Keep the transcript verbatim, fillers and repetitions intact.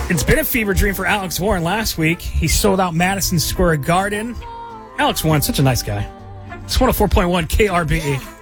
It's been a fever dream for Alex Warren last week. He sold out Madison Square Garden. Alex Warren, such a nice guy. It's one oh four point one K R B E.